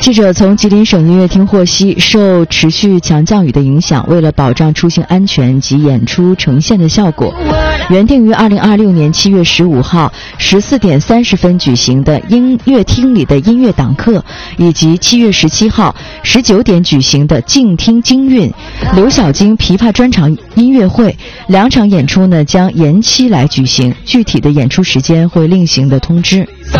记者从吉林省音乐厅获悉，受持续强降雨的影响，为了保障出行安全及演出呈现的效果，原定于2026年7月15号14点30分举行的音乐厅里的音乐党课，以及7月17号19点举行的静听京韵刘晓京琵琶专场音乐会2场演出呢将延期来举行，具体的演出时间会另行的通知。